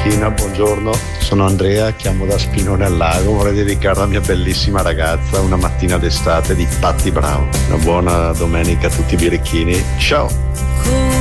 birichina, buongiorno, sono Andrea, chiamo da Spinone al Lago, vorrei dedicare alla mia bellissima ragazza Una mattina d'estate di Patti Brown. Una buona domenica a tutti i birichini, ciao!